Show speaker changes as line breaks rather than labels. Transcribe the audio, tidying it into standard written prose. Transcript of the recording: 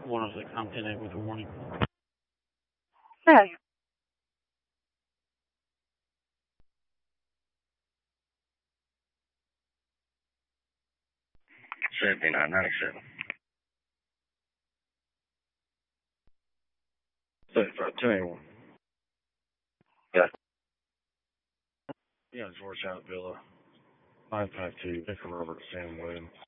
One of the I'm 10-8 with a warning.
Yeah.
7997.
35-281.
Yeah.
Yeah, George out Villa. 952, Vicar Robert, Sam Williams.